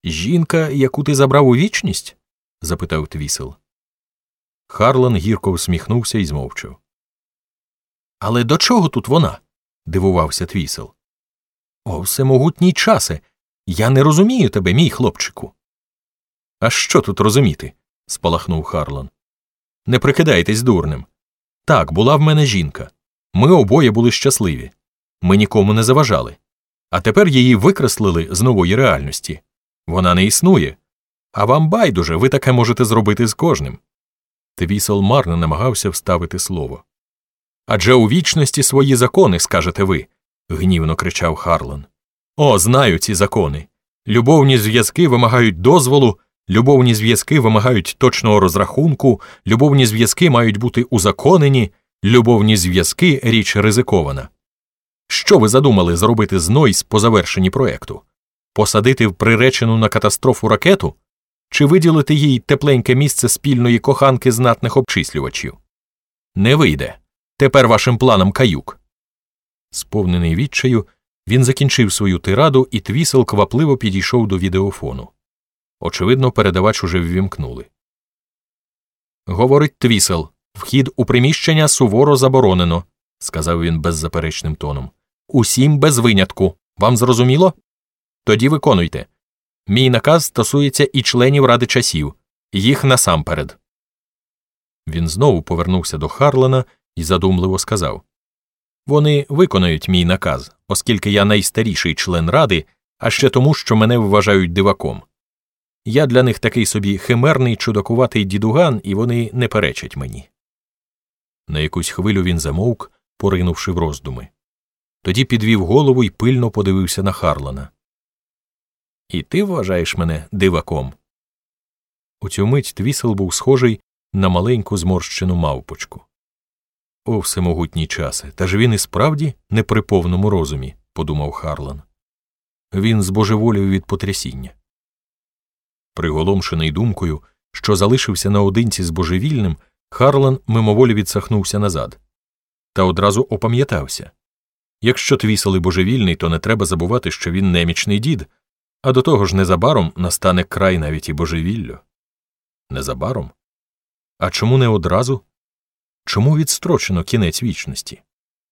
«Жінка, яку ти забрав у вічність?» – запитав Твісел. Харлан гірко всміхнувся і змовчав. «Але до чого тут вона?» – дивувався Твісел. «О, всемогутній часе! Я не розумію тебе, мій хлопчику!» «А що тут розуміти?» – спалахнув Харлан. «Не прикидайтесь дурним. Так, була в мене жінка. Ми обоє були щасливі. Ми нікому не заважали. А тепер її викреслили з нової реальності. Вона не існує. А вам байдуже, ви таке можете зробити з кожним». Твісел марно намагався вставити слово. «Адже у вічності свої закони, скажете ви», – гнівно кричав Харлан. «О, знаю ці закони. Любовні зв'язки вимагають дозволу, любовні зв'язки вимагають точного розрахунку, любовні зв'язки мають бути узаконені, любовні зв'язки – річ ризикована. Що ви задумали зробити з Нойс по завершенні проекту? Посадити в приречену на катастрофу ракету? Чи виділити їй тепленьке місце спільної коханки знатних обчислювачів? Не вийде. Тепер вашим планам каюк». Сповнений відчаю, він закінчив свою тираду, і Твісел квапливо підійшов до відеофону. Очевидно, передавач уже ввімкнули. «Говорить Твісел, вхід у приміщення суворо заборонено», – сказав він беззаперечним тоном. «Усім без винятку. Вам зрозуміло? Тоді виконуйте. Мій наказ стосується і членів Ради часів. Їх насамперед». Він знову повернувся до Харлана і задумливо сказав. «Вони виконають мій наказ, оскільки я найстаріший член Ради, а ще тому, що мене вважають диваком. Я для них такий собі химерний, чудакуватий дідуган, і вони не перечать мені». На якусь хвилю він замовк, поринувши в роздуми. Тоді підвів голову і пильно подивився на Харлана. «І ти вважаєш мене диваком?» У цю мить Твісел був схожий на маленьку зморщену мавпочку. «О, всемогутній часе, та ж він і справді не при повному розумі», – подумав Харлан. Він збожеволів від потрясіння. Приголомшений думкою, що залишився наодинці з божевільним, Харлан мимоволі відсахнувся назад. Та одразу опам'ятався. Якщо Твісел і божевільний, то не треба забувати, що він немічний дід, а до того ж незабаром настане край навіть і божевіллю. Незабаром? А чому не одразу? Чому відстрочено кінець вічності?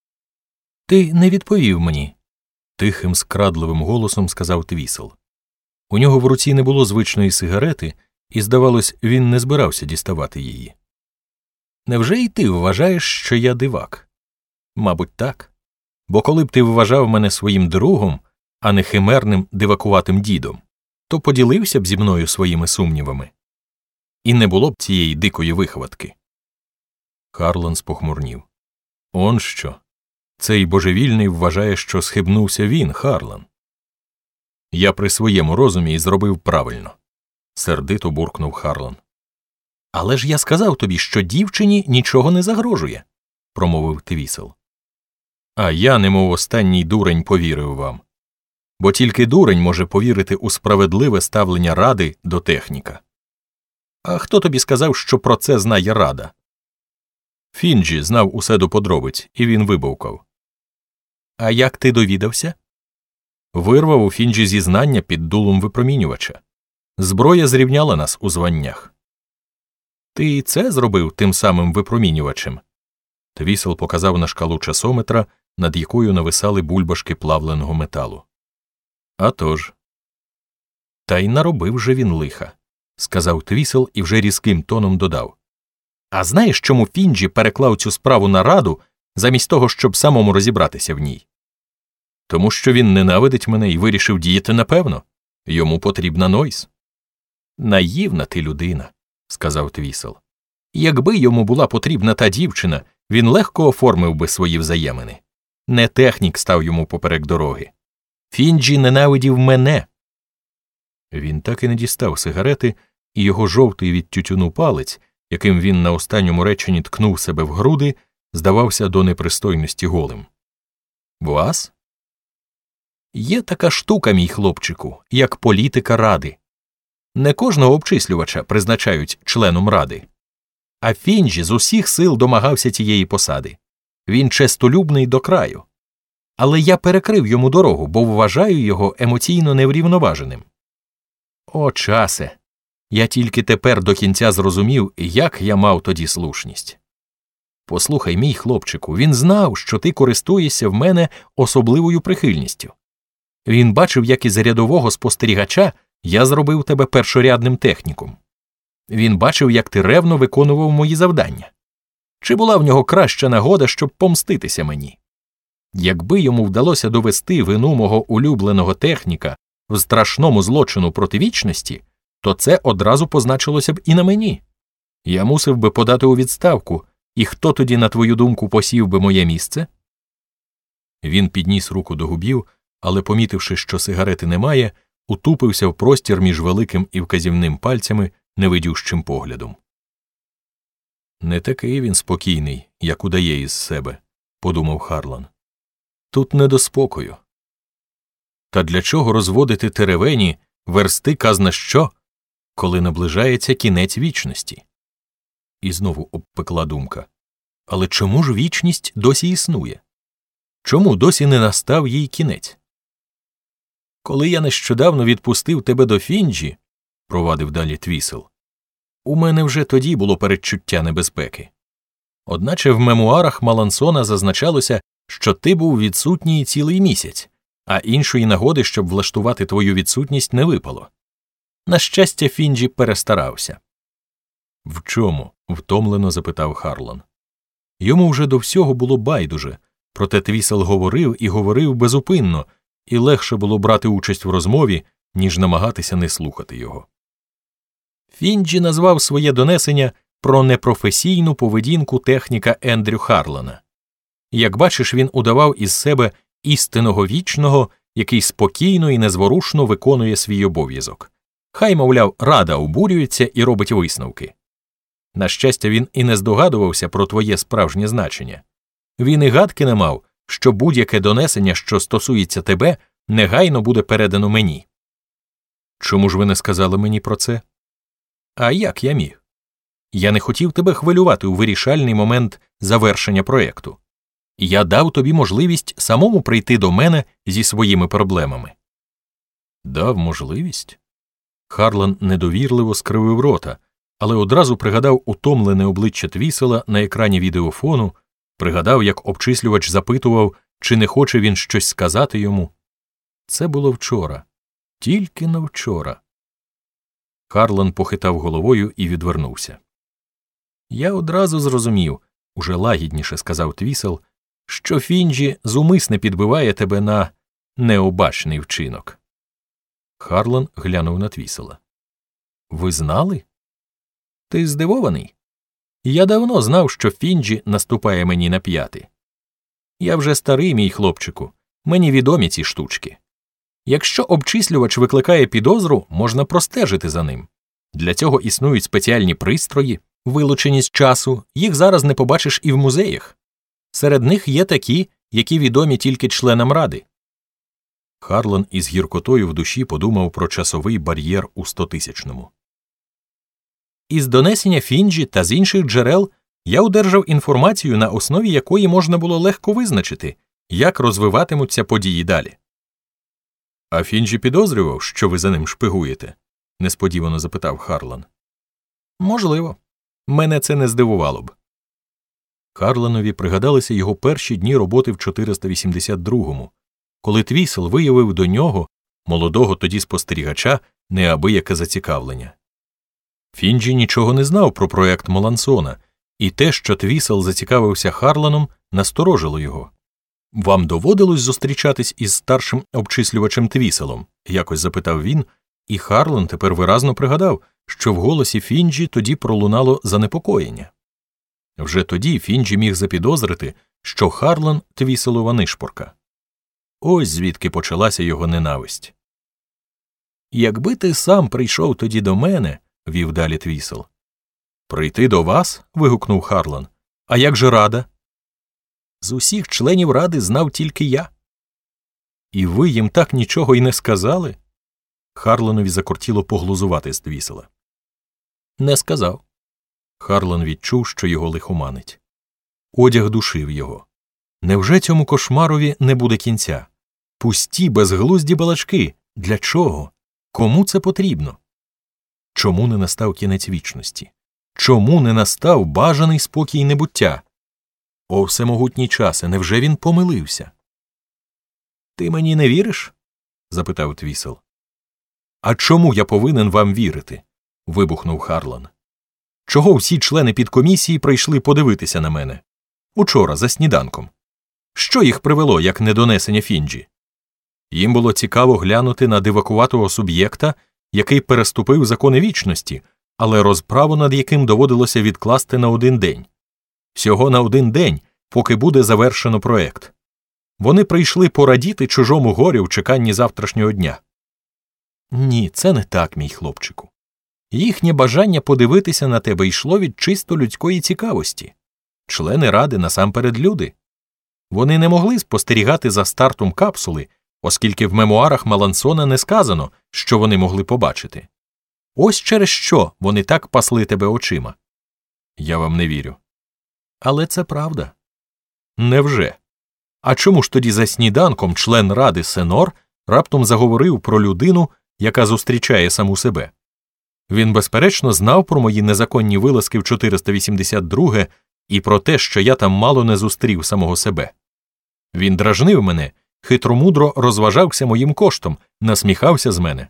«Ти не відповів мені», – тихим, скрадливим голосом сказав Твісел. У нього в руці не було звичної сигарети, і, здавалось, він не збирався діставати її. «Невже і ти вважаєш, що я дивак?» «Мабуть, так. Бо коли б ти вважав мене своїм другом, а не химерним дивакуватим дідом, то поділився б зі мною своїми сумнівами. І не було б цієї дикої вихватки». Харлан спохмурнів. «Он що? Цей божевільний вважає, що схибнувся він, Харлан». «Я при своєму розумі і зробив правильно», – сердито буркнув Харлан. «Але ж я сказав тобі, що дівчині нічого не загрожує», – промовив Твісел. «А я, немов останній дурень, повірив вам. Бо тільки дурень може повірити у справедливе ставлення Ради до техніка. А хто тобі сказав, що про це знає Рада?» «Фінджі знав усе до подробиць, і він вибовкав». «А як ти довідався?» «Вирвав у Фінджі зізнання під дулом випромінювача. Зброя зрівняла нас у званнях». «Ти і це зробив тим самим випромінювачем?» Твісел показав на шкалу часометра, над якою нависали бульбашки плавленого металу. «А тож». «Та й наробив же він лиха», – сказав Твісел і вже різким тоном додав. «А знаєш, чому Фінджі переклав цю справу на Раду, замість того, щоб самому розібратися в ній?» «Тому що він ненавидить мене і вирішив діяти напевно. Йому потрібна Нойс». «Наївна ти людина», – сказав Твісел. «Якби йому була потрібна та дівчина, він легко оформив би свої взаємини. Не технік став йому поперек дороги. Фінджі ненавидів мене». Він так і не дістав сигарети, і його жовтий від тютюну палець, яким він на останньому реченні ткнув себе в груди, здавався до непристойності голим. «Вас?» «Є така штука, мій хлопчику, як політика Ради. Не кожного обчислювача призначають членом Ради. А Фінджі з усіх сил домагався цієї посади. Він честолюбний до краю. Але я перекрив йому дорогу, бо вважаю його емоційно неврівноваженим. О, часе! Я тільки тепер до кінця зрозумів, як я мав тоді слушність. Послухай, мій хлопчику, він знав, що ти користуєшся в мене особливою прихильністю. Він бачив, як із рядового спостерігача я зробив тебе першорядним техніком. Він бачив, як ти ревно виконував мої завдання. Чи була в нього краща нагода, щоб помститися мені? Якби йому вдалося довести вину мого улюбленого техніка в страшному злочину проти вічності, то це одразу позначилося б і на мені. Я мусив би подати у відставку, і хто тоді, на твою думку, посів би моє місце? Він підніс руку до губів, але, помітивши, що сигарети немає, утупився в простір між великим і вказівним пальцями невидющим поглядом. «Не такий він спокійний, як удає із себе», – подумав Харлан. «Тут не до спокою. Та для чого розводити теревені, версти казна що, коли наближається кінець вічності?» І знову обпекла думка. Але чому ж вічність досі існує? Чому досі не настав їй кінець? «Коли я нещодавно відпустив тебе до Фінджі», – провадив далі Твісел, – «у мене вже тоді було передчуття небезпеки. Одначе в мемуарах Малансона зазначалося, що ти був відсутній цілий місяць, а іншої нагоди, щоб влаштувати твою відсутність, не випало. На щастя, Фінджі перестарався». «В чому?» – втомлено запитав Харлан. Йому вже до всього було байдуже, проте Твісел говорив і говорив безупинно, і легше було брати участь в розмові, ніж намагатися не слухати його. Фінджі назвав своє донесення про непрофесійну поведінку техніка Ендрю Харлана. Як бачиш, він удавав із себе істинного вічного, який спокійно і незворушно виконує свій обов'язок. Хай, мовляв, рада обурюється і робить висновки. На щастя, він і не здогадувався про твоє справжнє значення. Він і гадки не мав, що будь-яке донесення, що стосується тебе, негайно буде передано мені. Чому ж ви не сказали мені про це? А як я міг? Я не хотів тебе хвилювати у вирішальний момент завершення проєкту. Я дав тобі можливість самому прийти до мене зі своїми проблемами. Дав можливість? Харлан недовірливо скривив рота, але одразу пригадав утомлене обличчя Твісела на екрані відеофону, пригадав, як обчислювач запитував, чи не хоче він щось сказати йому. Це було вчора. Тільки на вчора. Харлан похитав головою і відвернувся. Я одразу зрозумів, уже лагідніше сказав Твісел, що Фінджі зумисне підбиває тебе на необачний вчинок. Харлан глянув на Твісела. Ви знали? Ти здивований? Я давно знав, що Фінджі наступає мені на п'яти. Я вже старий, мій хлопчику, мені відомі ці штучки. Якщо обчислювач викликає підозру, можна простежити за ним. Для цього існують спеціальні пристрої, вилучені з часу, їх зараз не побачиш і в музеях. Серед них є такі, які відомі тільки членам Ради. Харлан із гіркотою в душі подумав про часовий бар'єр у 100-тисячному. Із донесення Фінджі та з інших джерел я одержав інформацію, на основі якої можна було легко визначити, як розвиватимуться події далі. А Фінджі підозрював, що ви за ним шпигуєте? Несподівано запитав Харлан. Можливо. Мене це не здивувало б. Харланові пригадалися його перші дні роботи в 482-му, коли Твісел виявив до нього, молодого тоді спостерігача, неабияке зацікавлення. Фінджі нічого не знав про проект Малансона, і те, що Твісел зацікавився Харланом, насторожило його. «Вам доводилось зустрічатись із старшим обчислювачем Твіселом?» – якось запитав він, і Харлан тепер виразно пригадав, що в голосі Фінджі тоді пролунало занепокоєння. Вже тоді Фінджі міг запідозрити, що Харлан – Твіселова нишпорка. Ось звідки почалася його ненависть. «Якби ти сам прийшов тоді до мене», – вів далі Твісел. «Прийти до вас?» – вигукнув Харлан. «А як же Рада?» «З усіх членів Ради знав тільки я». «І ви їм так нічого й не сказали?» Харланові закортіло поглузувати з Твісела. «Не сказав». Харлан відчув, що його лихоманить. Одяг душив його. Невже цьому кошмарові не буде кінця? Пусті, безглузді балачки. Для чого? Кому це потрібно? Чому не настав кінець вічності? Чому не настав бажаний спокій небуття? О, всемогутній часе, невже він помилився? «Ти мені не віриш?» – запитав Твісел. «А чому я повинен вам вірити?» – вибухнув Харлан. «Чого всі члени підкомісії прийшли подивитися на мене? Учора, за сніданком. Що їх привело, як недонесення Фінджі? Їм було цікаво глянути на дивакуватого суб'єкта, який переступив закони вічності, але розправу над яким доводилося відкласти на один день. Всього на один день, поки буде завершено проект. Вони прийшли порадіти чужому горю в чеканні завтрашнього дня». «Ні, це не так, мій хлопчику. Їхнє бажання подивитися на тебе йшло від чисто людської цікавості. Члени ради насамперед люди. Вони не могли спостерігати за стартом капсули, оскільки в мемуарах Малансона не сказано, що вони могли побачити. Ось через що вони так пасли тебе очима». «Я вам не вірю». «Але це правда». «Невже? А чому ж тоді за сніданком член ради Сенор раптом заговорив про людину, яка зустрічає саму себе? Він, безперечно, знав про мої незаконні вилазки в 482 і про те, що я там мало не зустрів самого себе. Він дражнив мене, хитромудро розважався моїм коштом, насміхався з мене».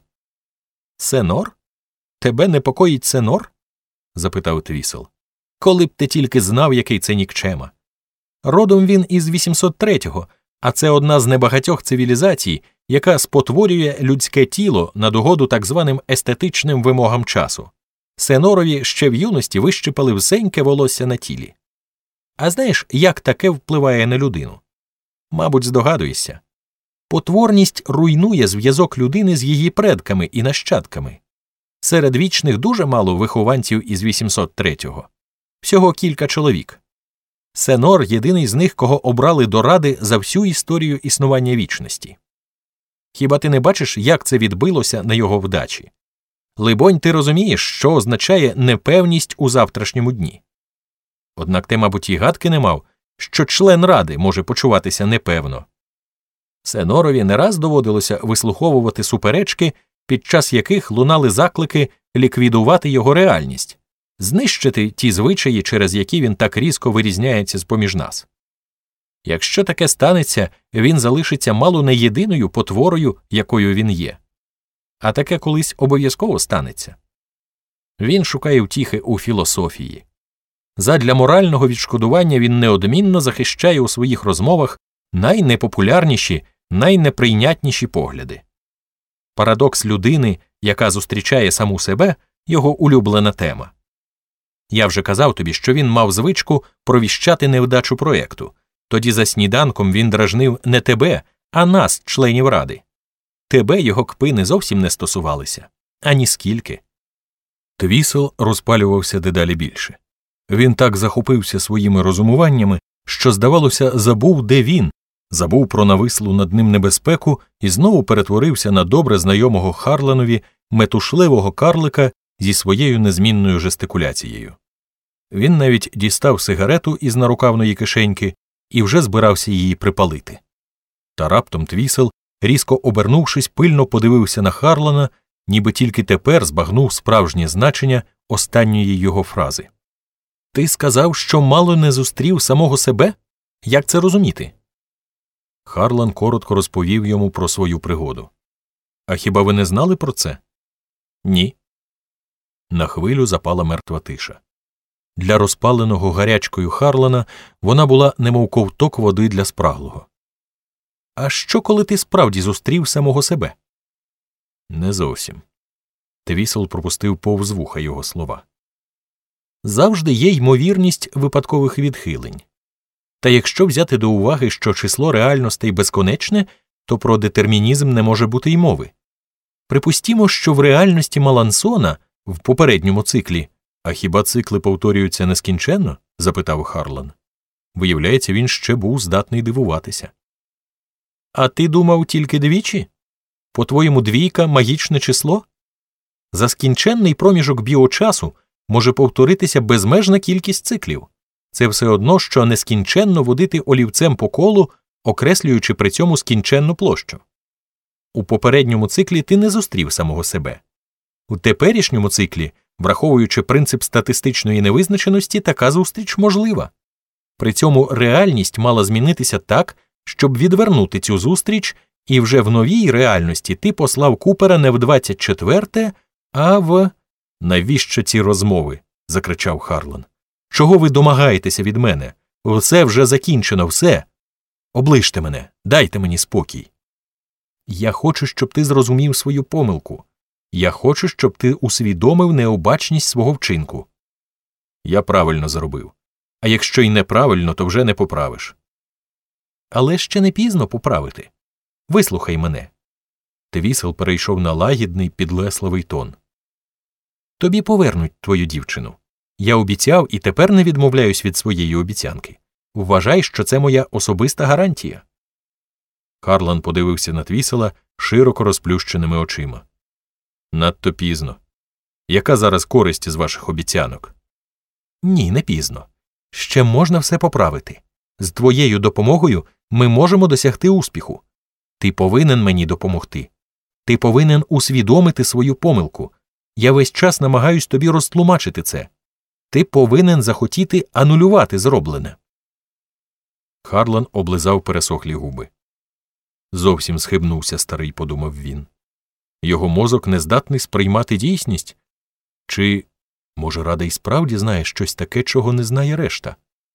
«Сенор? Тебе непокоїть Сенор?» – запитав Твісел. «Коли б ти тільки знав, який це нікчема. Родом він із 803-го, а це одна з небагатьох цивілізацій, яка спотворює людське тіло на догоду так званим естетичним вимогам часу. Сенорові ще в юності вищипали всеньке волосся на тілі. А знаєш, як таке впливає на людину? Мабуть, здогадуєшся. Потворність руйнує зв'язок людини з її предками і нащадками. Серед вічних дуже мало вихованців із 803-го. Всього кілька чоловік. Сенор – єдиний з них, кого обрали до ради за всю історію існування вічності. Хіба ти не бачиш, як це відбилося на його вдачі? Либонь, ти розумієш, що означає непевність у завтрашньому дні. Однак ти, мабуть, і гадки не мав, що член ради може почуватися непевно. Сенорові не раз доводилося вислуховувати суперечки, під час яких лунали заклики ліквідувати його реальність, знищити ті звичаї, через які він так різко вирізняється з-поміж нас. Якщо таке станеться, він залишиться мало не єдиною потворою, якою він є. А таке колись обов'язково станеться. Він шукає втіхи у філософії. Задля морального відшкодування він неодмінно захищає у своїх розмовах найнепопулярніші, найнеприйнятніші погляди. Парадокс людини, яка зустрічає саму себе, його улюблена тема. Я вже казав тобі, що він мав звичку провіщати невдачу проєкту. Тоді за сніданком він дражнив не тебе, а нас, членів ради. Тебе його кпини зовсім не стосувалися. Ані скільки. Твісел розпалювався дедалі більше. Він так захопився своїми розумуваннями, що, здавалося, забув, де він, забув про навислу над ним небезпеку і знову перетворився на добре знайомого Харланові метушливого карлика зі своєю незмінною жестикуляцією. Він навіть дістав сигарету із нарукавної кишеньки і вже збирався її припалити. Та раптом Твісел, різко обернувшись, пильно подивився на Харлана, ніби тільки тепер збагнув справжнє значення останньої його фрази. «Ти сказав, що мало не зустрів самого себе? Як це розуміти?» Харлан коротко розповів йому про свою пригоду. «А хіба ви не знали про це?» «Ні». На хвилю запала мертва тиша. Для розпаленого гарячкою Харлана вона була немов ковток води для спраглого. «А що, коли ти справді зустрів самого себе?» «Не зовсім». Твісел пропустив повз вуха його слова. «Завжди є ймовірність випадкових відхилень. Та якщо взяти до уваги, що число реальностей безконечне, то про детермінізм не може бути й мови. Припустімо, що в реальності Малансона, в попередньому циклі, «А хіба цикли повторюються нескінченно?» – запитав Харлан. Виявляється, він ще був здатний дивуватися. «А ти думав тільки двічі? По-твоєму, двійка – магічне число? За скінченний проміжок біочасу може повторитися безмежна кількість циклів. Це все одно, що нескінченно водити олівцем по колу, окреслюючи при цьому скінченну площу. У попередньому циклі ти не зустрів самого себе. У теперішньому циклі, враховуючи принцип статистичної невизначеності, така зустріч можлива. При цьому реальність мала змінитися так, щоб відвернути цю зустріч, і вже в новій реальності ти послав Купера не в 24-те, а в… «Навіщо ці розмови?» – закричав Харлан. «Чого ви домагаєтеся від мене? Все вже закінчено, все. Оближте мене, дайте мені спокій. Я хочу, щоб ти зрозумів свою помилку. Я хочу, щоб ти усвідомив необачність свого вчинку. Я правильно зробив. А якщо й неправильно, то вже не поправиш. Але ще не пізно поправити. Вислухай мене». Твісел перейшов на лагідний, підлесливий тон. «Тобі повернуть твою дівчину. Я обіцяв і тепер не відмовляюсь від своєї обіцянки. Вважай, що це моя особиста гарантія». Харлан подивився на Твісела широко розплющеними очима. «Надто пізно. Яка зараз користь з ваших обіцянок?» «Ні, не пізно. Ще можна все поправити. З твоєю допомогою ми можемо досягти успіху. Ти повинен мені допомогти. Ти повинен усвідомити свою помилку. Я весь час намагаюсь тобі розтлумачити це. Ти повинен захотіти анулювати зроблене». Харлан облизав пересохлі губи. Зовсім схибнувся старий, подумав він. Його мозок не здатний сприймати дійсність? Чи, може, Рада й справді знає щось таке, чого не знає решта?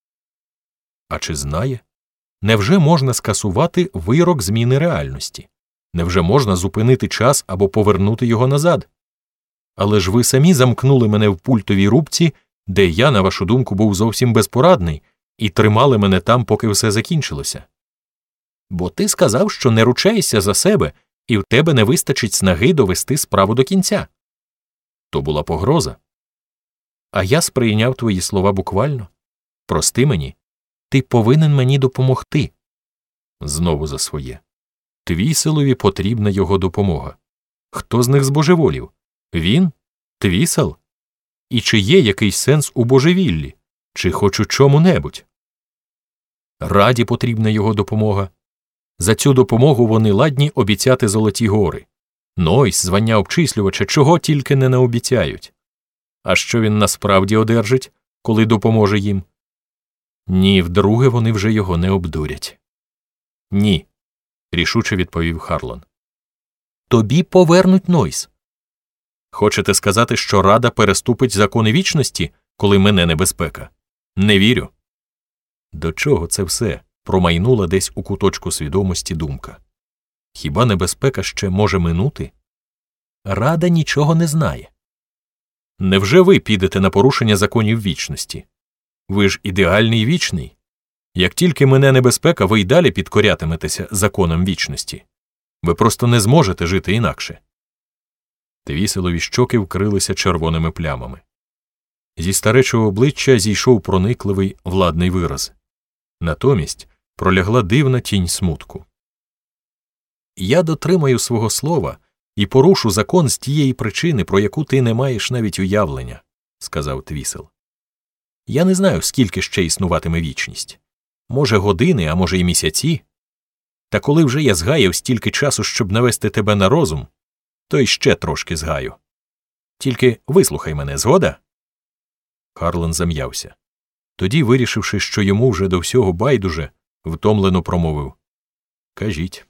А чи знає? Невже можна скасувати вирок зміни реальності? Невже можна зупинити час або повернути його назад? Але ж ви самі замкнули мене в пультовій рубці, де я, на вашу думку, був зовсім безпорадний, і тримали мене там, поки все закінчилося. Бо ти сказав, що не ручаєшся за себе, і в тебе не вистачить снаги довести справу до кінця. То була погроза. А я сприйняв твої слова буквально. Прости мені. Ти повинен мені допомогти. Знову за своє. Твіселові потрібна його допомога. Хто з них збожеволів? Він? Твісел? І чи є якийсь сенс у божевіллі? Чи хоч у чому-небудь? Раді потрібна його допомога. За цю допомогу вони ладні обіцяти золоті гори. Нойс, звання обчислювача, чого тільки не наобіцяють. А що він насправді одержить, коли допоможе їм? Ні, вдруге вони вже його не обдурять. Ні, рішуче відповів Харлан. Тобі повернуть Нойс. Хочете сказати, що Рада переступить закони вічності, коли мине небезпека? Не вірю. До чого це все? Промайнула десь у куточку свідомості думка. Хіба небезпека ще може минути? Рада нічого не знає. Невже ви підете на порушення законів вічності? Ви ж ідеальний і вічний. Як тільки мине небезпека, ви й далі підкорятиметеся законам вічності. Ви просто не зможете жити інакше. Твіселові щоки вкрилися червоними плямами. Зі старечого обличчя зійшов проникливий владний вираз. Натомість пролягла дивна тінь смутку. «Я дотримаю свого слова і порушу закон з тієї причини, про яку ти не маєш навіть уявлення», – сказав Твісел. «Я не знаю, скільки ще існуватиме вічність. Може, години, а може й місяці. Та коли вже я згаяв стільки часу, щоб навести тебе на розум, то й ще трошки згаю. Тільки вислухай мене, згода?» Харлан зам'явся. Тоді, вирішивши, що йому вже до всього байдуже, втомлено промовив. «Кажіть».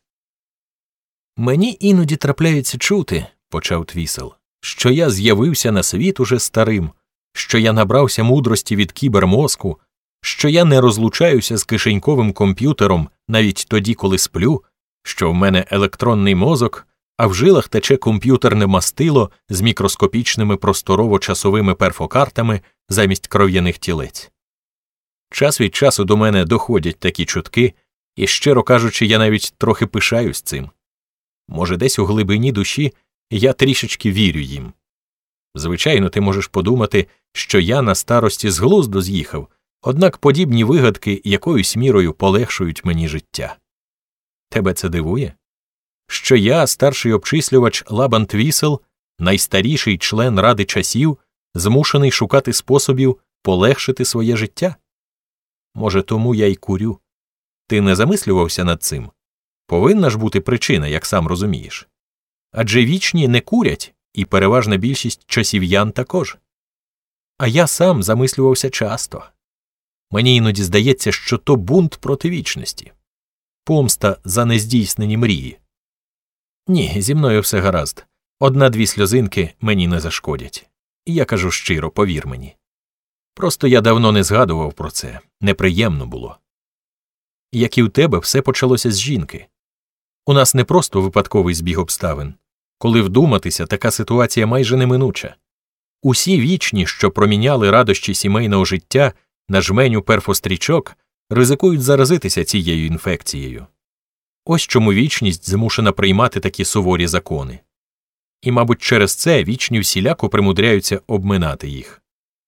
«Мені іноді трапляється чути, – почав Твісел, – що я з'явився на світ уже старим, що я набрався мудрості від кібермозку, що я не розлучаюся з кишеньковим комп'ютером навіть тоді, коли сплю, що в мене електронний мозок, а в жилах тече комп'ютерне мастило з мікроскопічними просторово-часовими перфокартами замість кров'яних тілець. Час від часу до мене доходять такі чутки, і, щиро кажучи, я навіть трохи пишаюсь цим. Може, десь у глибині душі я трішечки вірю їм. Звичайно, ти можеш подумати, що я на старості з глузду з'їхав, однак подібні вигадки якоюсь мірою полегшують мені життя. Тебе це дивує? Що я, старший обчислювач Лабан Твісел, найстаріший член Ради часів, змушений шукати способів полегшити своє життя? Може, тому я й курю. Ти не замислювався над цим? Повинна ж бути причина, як сам розумієш. Адже вічні не курять, і переважна більшість часів'ян також. А я сам замислювався часто. Мені іноді здається, що то бунт проти вічності. Помста за нездійснені мрії. Ні, зі мною все гаразд. Одна-дві сльозинки мені не зашкодять. І я кажу щиро, повір мені. Просто я давно не згадував про це. Неприємно було. Як і в тебе, все почалося з жінки. У нас не просто випадковий збіг обставин. Коли вдуматися, така ситуація майже неминуча. Усі вічні, що проміняли радощі сімейного життя на жменю перфострічок, ризикують заразитися цією інфекцією. Ось чому вічність змушена приймати такі суворі закони. І, мабуть, через це вічні всіляко примудряються обминати їх.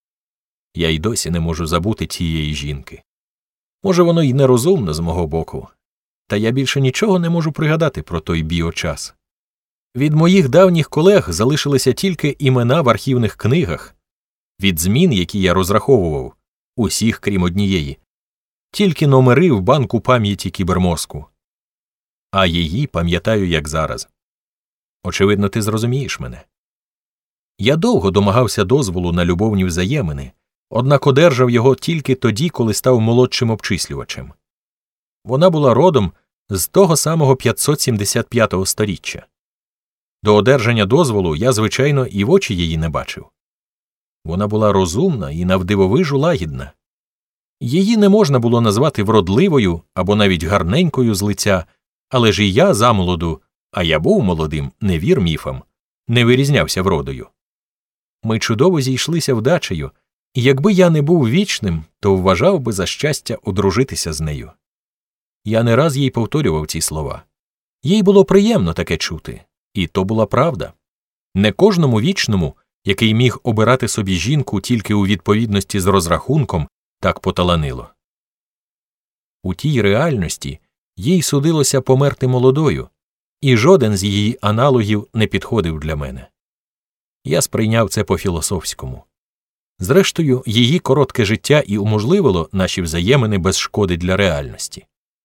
Я й досі не можу забути тієї жінки. Може, воно й нерозумно з мого боку, та я більше нічого не можу пригадати про той біочас. Від моїх давніх колег залишилися тільки імена в архівних книгах, від змін, які я розраховував, усіх крім однієї, тільки номери в банку пам'яті кібермозку. А її пам'ятаю, як зараз. Очевидно, ти зрозумієш мене. Я довго домагався дозволу на любовні взаємини, однак одержав його тільки тоді, коли став молодшим обчислювачем. Вона була родом з того самого 575-го сторіччя. До одержання дозволу я, звичайно, і в очі її не бачив. Вона була розумна і навдивовижу лагідна. Її не можна було назвати вродливою або навіть гарненькою з лиця, але ж і я замолоду, а я був молодим, не вір міфам, не вирізнявся вродою. Ми чудово зійшлися вдачею, і якби я не був вічним, то вважав би за щастя одружитися з нею. Я не раз їй повторював ці слова. Їй було приємно таке чути, і то була правда. Не кожному вічному, який міг обирати собі жінку тільки у відповідності з розрахунком, так поталанило. У тій реальності їй судилося померти молодою, і жоден з її аналогів не підходив для мене. Я сприйняв це по-філософському. Зрештою, її коротке життя і уможливило наші взаємини без шкоди для реальності.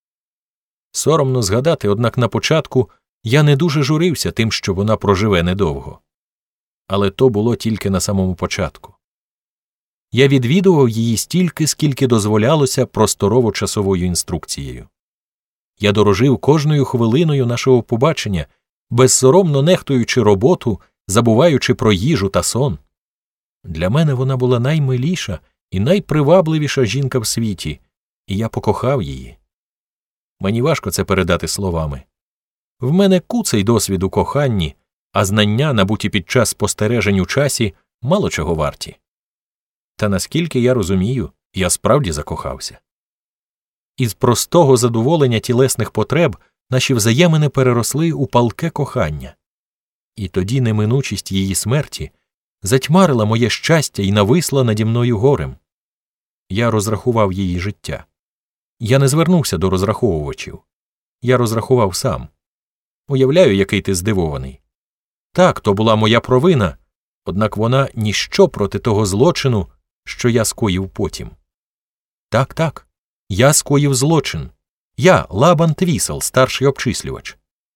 Соромно згадати, однак на початку я не дуже журився тим, що вона проживе недовго. Але то було тільки на самому початку. Я відвідував її стільки, скільки дозволялося просторово-часовою інструкцією. Я дорожив кожною хвилиною нашого побачення, безсоромно нехтуючи роботу, забуваючи про їжу та сон. Для мене вона була наймиліша і найпривабливіша жінка в світі, і я покохав її. Мені важко це передати словами. В мене куций досвід у коханні, а знання, набуті під час спостережень у часі, мало чого варті. Та наскільки я розумію, я справді закохався. Із простого задоволення тілесних потреб наші взаємини переросли у палке кохання. І тоді неминучість її смерті затьмарила моє щастя і нависла наді мною горем. Я розрахував її життя. Я не звернувся до розраховувачів. Я розрахував сам. Уявляю, який ти здивований. Так, то була моя провина, однак вона ніщо проти того злочину, що я скоїв потім. Так, я скоїв злочин. Я, Лабан Твісел, старший обчислювач.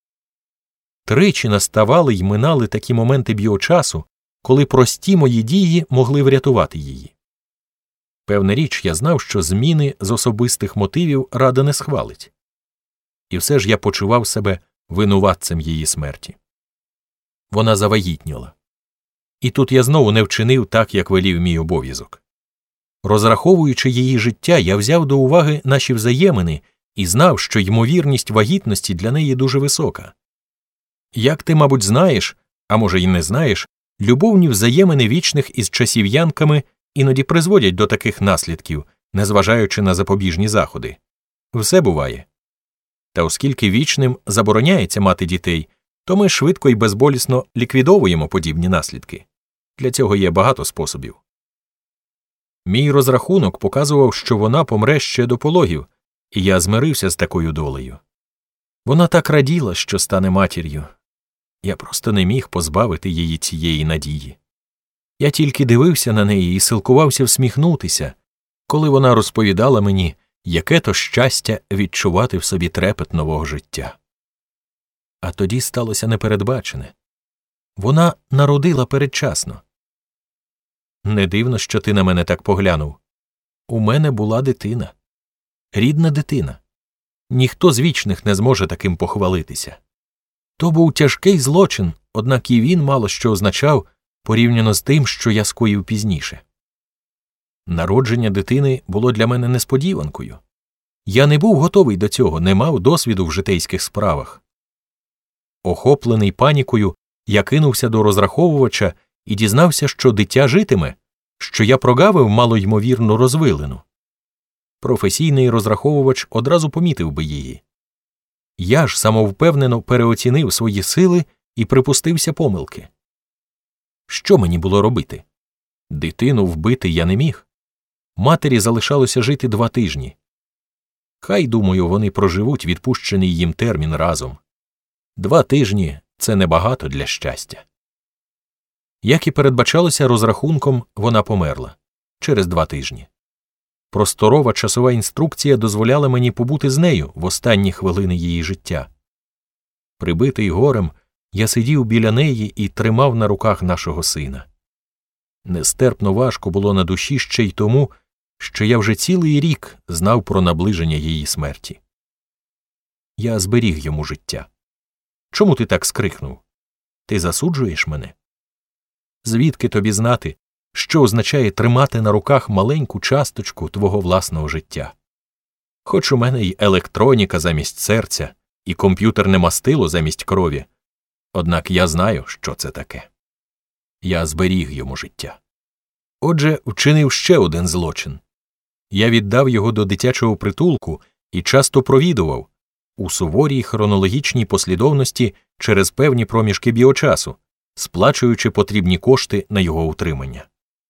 Тричі наставали й минали такі моменти біочасу, коли прості мої дії могли врятувати її. Певна річ, я знав, що зміни з особистих мотивів Рада не схвалить. І все ж я почував себе винуватцем її смерті. Вона завагітніла. І тут я знову не вчинив так, як велів мій обов'язок. Розраховуючи її життя, я взяв до уваги наші взаємини і знав, що ймовірність вагітності для неї дуже висока. Як ти, мабуть, знаєш, а може й не знаєш, любовні взаємини вічних із часів'янками іноді призводять до таких наслідків, незважаючи на запобіжні заходи. Все буває. Та оскільки вічним забороняється мати дітей, то ми швидко і безболісно ліквідовуємо подібні наслідки. Для цього є багато способів. Мій розрахунок показував, що вона помре ще до пологів, і я змирився з такою долею. Вона так раділа, що стане матір'ю. Я просто не міг позбавити її цієї надії. Я тільки дивився на неї і силкувався всміхнутися, коли вона розповідала мені, яке то щастя відчувати в собі трепет нового життя. А тоді сталося непередбачене. Вона народила передчасно. Не дивно, що ти на мене так поглянув. У мене була дитина. Рідна дитина. Ніхто з вічних не зможе таким похвалитися. То був тяжкий злочин, однак і він мало що означав порівняно з тим, що я скоїв пізніше. Народження дитини було для мене несподіванкою. Я не був готовий до цього, не мав досвіду в житейських справах. Охоплений панікою, я кинувся до розраховувача і дізнався, що дитя житиме, що я прогавив малоймовірну розвилину. Професійний розраховувач одразу помітив би її. Я ж самовпевнено переоцінив свої сили і припустився помилки. Що мені було робити? Дитину вбити я не міг. Матері залишалося жити 2 тижні. Хай, думаю, вони проживуть відпущений їм термін разом. 2 тижні – це небагато для щастя. Як і передбачалося розрахунком, вона померла. Через 2 тижні. Просторова часова інструкція дозволяла мені побути з нею в останні хвилини її життя. Прибитий горем, я сидів біля неї і тримав на руках нашого сина. Нестерпно важко було на душі ще й тому, що я вже цілий рік знав про наближення її смерті. Я зберіг йому життя. Чому ти так скрикнув? Ти засуджуєш мене? Звідки тобі знати, що означає тримати на руках маленьку часточку твого власного життя? Хоч у мене й електроніка замість серця, і комп'ютерне мастило замість крові, однак я знаю, що це таке. Я зберіг йому життя. Отже, вчинив ще один злочин. Я віддав його до дитячого притулку і часто провідував у суворій хронологічній послідовності через певні проміжки біочасу, сплачуючи потрібні кошти на його утримання.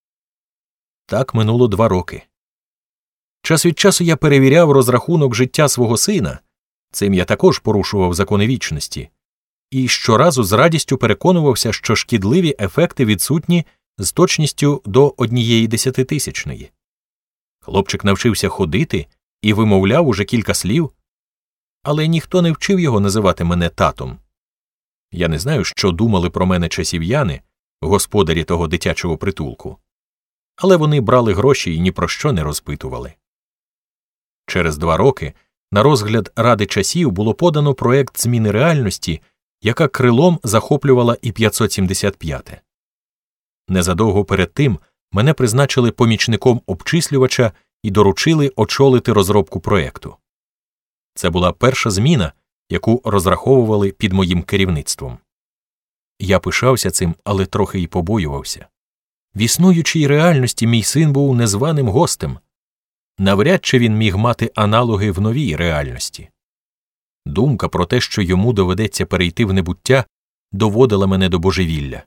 Так минуло 2 роки. Час від часу я перевіряв розрахунок життя свого сина, цим я також порушував закони вічності, і щоразу з радістю переконувався, що шкідливі ефекти відсутні з точністю до 1/100000. Хлопчик навчився ходити і вимовляв уже кілька слів, але ніхто не вчив його називати мене татом. Я не знаю, що думали про мене часів'яни, господарі того дитячого притулку, але вони брали гроші і ні про що не розпитували. Через 2 роки на розгляд Ради часів було подано проект зміни реальності, яка крилом захоплювала і 575. Незадовго перед тим мене призначили помічником обчислювача і доручили очолити розробку проекту. Це була перша зміна, яку розраховували під моїм керівництвом. Я пишався цим, але трохи й побоювався. В існуючій реальності мій син був незваним гостем. Навряд чи він міг мати аналоги в новій реальності. Думка про те, що йому доведеться перейти в небуття, доводила мене до божевілля.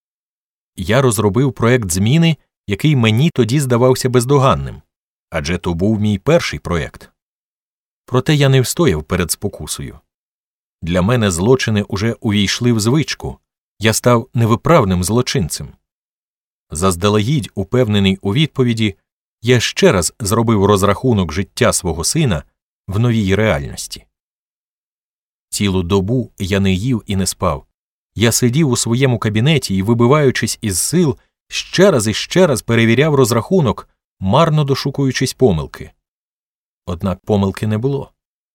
Я розробив проект зміни, який мені тоді здавався бездоганним, адже то був мій перший проект. Проте я не встояв перед спокусою. Для мене злочини уже увійшли в звичку, я став невиправним злочинцем. Заздалегідь упевнений у відповіді, я ще раз зробив розрахунок життя свого сина в новій реальності. Цілу добу я не їв і не спав. Я сидів у своєму кабінеті і, вибиваючись із сил, ще раз і ще раз перевіряв розрахунок, марно дошукуючись помилки. Однак помилки не було.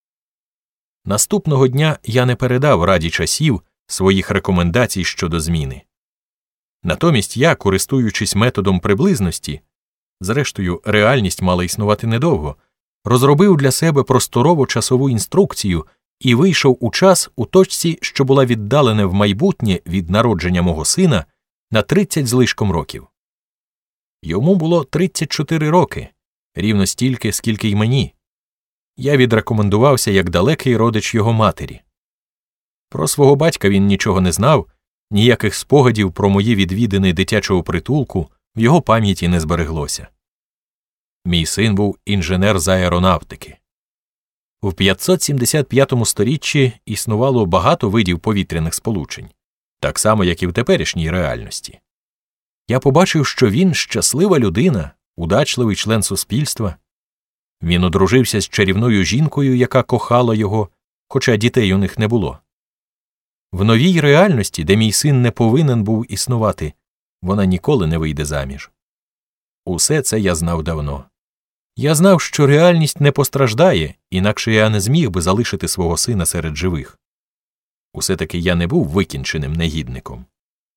Наступного дня я не передав Раді часів своїх рекомендацій щодо зміни. Натомість я, користуючись методом приблизності, зрештою, реальність мала існувати недовго, розробив для себе просторову часову інструкцію і вийшов у час у точці, що була віддалена в майбутнє від народження мого сина на 30 з лишком років. Йому було 34 роки, рівно стільки, скільки й мені. Я відрекомендувався як далекий родич його матері. Про свого батька він нічого не знав, ніяких спогадів про мої відвідини дитячого притулку в його пам'яті не збереглося. Мій син був інженер з аеронавтики. В 575 сторіччі існувало багато видів повітряних сполучень, так само, як і в теперішній реальності. Я побачив, що він щаслива людина, удачливий член суспільства. Він одружився з чарівною жінкою, яка кохала його, хоча дітей у них не було. В новій реальності, де мій син не повинен був існувати, вона ніколи не вийде заміж. Усе це я знав давно. Я знав, що реальність не постраждає, інакше я не зміг би залишити свого сина серед живих. Усе-таки я не був викінченим негідником.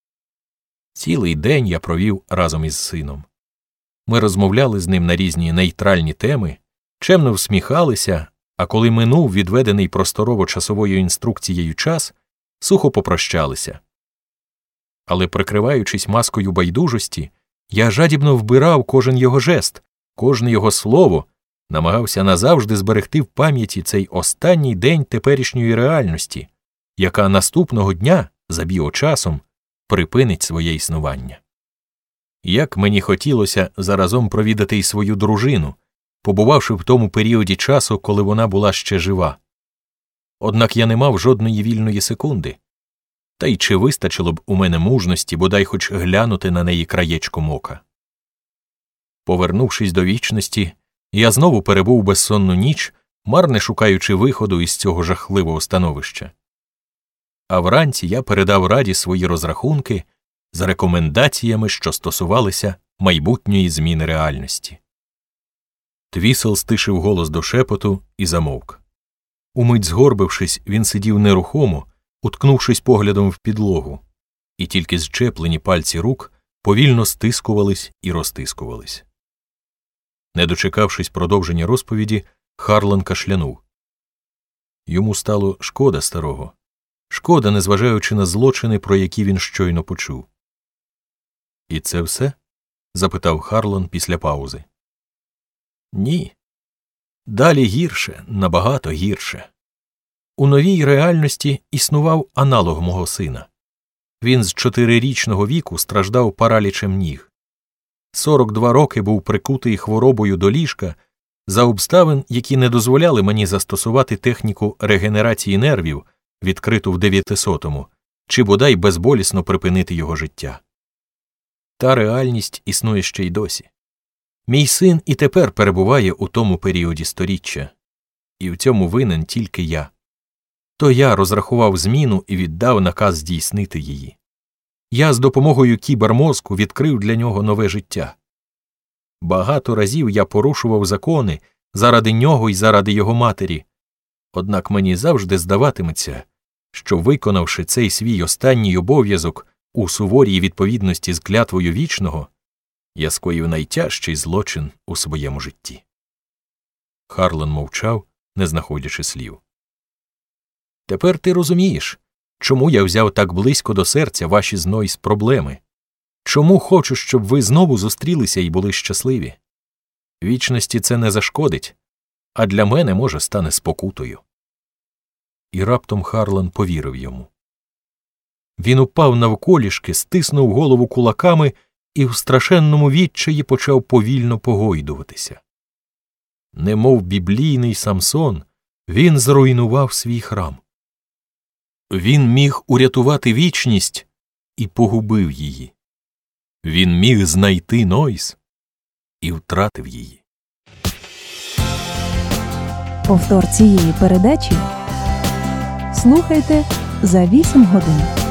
Цілий день я провів разом із сином. Ми розмовляли з ним на різні нейтральні теми, чемно всміхалися, а коли минув відведений просторово-часовою інструкцією час, сухо попрощалися. Але, прикриваючись маскою байдужості, я жадібно вбирав кожен його жест, кожне його слово, намагався назавжди зберегти в пам'яті цей останній день теперішньої реальності, яка наступного дня, за біочасом, припинить своє існування. Як мені хотілося заразом провідати й свою дружину, побувавши в тому періоді часу, коли вона була ще жива. Однак я не мав жодної вільної секунди. Та й чи вистачило б у мене мужності бодай хоч глянути на неї краєчком ока. Повернувшись до вічності, я знову перебув безсонну ніч, марне шукаючи виходу із цього жахливого становища. А вранці я передав Раді свої розрахунки за рекомендаціями, що стосувалися майбутньої зміни реальності. Твісел стишив голос до шепоту і замовк. Умить згорбившись, він сидів нерухомо, уткнувшись поглядом в підлогу, і тільки зчеплені пальці рук повільно стискувались і розтискувались. Не дочекавшись продовження розповіді, Харлан кашлянув. Йому стало шкода старого. Шкода, незважаючи на злочини, про які він щойно почув. «І це все?» – запитав Харлан після паузи. «Ні. Далі гірше, набагато гірше. У новій реальності існував аналог мого сина. Він з 4-річного віку страждав паралічем ніг. 42 роки був прикутий хворобою до ліжка за обставин, які не дозволяли мені застосувати техніку регенерації нервів, відкриту в 900-му, чи бодай безболісно припинити його життя. Та реальність існує ще й досі. Мій син і тепер перебуває у тому періоді сторіччя, і в цьому винен тільки я. То я розрахував зміну і віддав наказ здійснити її. Я з допомогою кібермозку відкрив для нього нове життя. Багато разів я порушував закони заради нього і заради його матері, однак мені завжди здаватиметься, що, виконавши цей свій останній обов'язок у суворій відповідності з клятвою вічного, я скоїв найтяжчий злочин у своєму житті. Харлан мовчав, не знаходячи слів. «Тепер ти розумієш, чому я взяв так близько до серця ваші з Нойс проблеми? Чому хочу, щоб ви знову зустрілися і були щасливі? Вічності це не зашкодить, а для мене, може, стане спокутою». І раптом Харлан повірив йому. Він упав навколішки, стиснув голову кулаками і в страшенному відчаї почав повільно погойдуватися. Немов біблійний Самсон, він зруйнував свій храм. Він міг урятувати вічність і погубив її. Він міг знайти Нойс і втратив її. Повтор цієї передачі слухайте за 8 годин.